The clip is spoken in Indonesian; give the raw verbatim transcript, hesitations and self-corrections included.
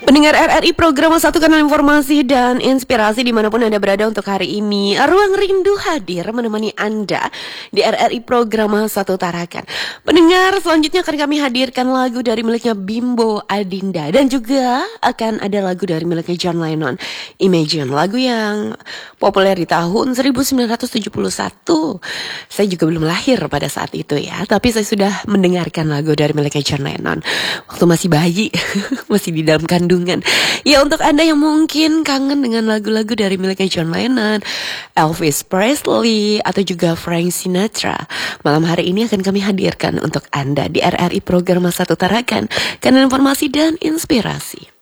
Pendengar R R I Program Satu Kanal Informasi dan Inspirasi dimanapun Anda berada untuk hari ini, Ruang Rindu hadir menemani Anda di R R I Program Satu Tarakan. Pendengar, selanjutnya akan kami hadirkan lagu dari miliknya Bimbo Adinda, dan juga akan ada lagu dari miliknya John Lennon, Imagine, lagu yang populer di tahun seribu sembilan ratus tujuh puluh satu. Saya juga belum lahir pada saat itu ya, tapi saya sudah mendengarkan lagu dari miliknya John Lennon waktu masih bayi, masih di dalam kandungan. Ya, untuk Anda yang mungkin kangen dengan lagu-lagu dari miliknya John Lennon, Elvis Presley, atau juga Frank Sinatra, malam hari ini akan kami hadirkan untuk Anda di R R I Program Satu Tarakan, Kanal Informasi dan Inspirasi.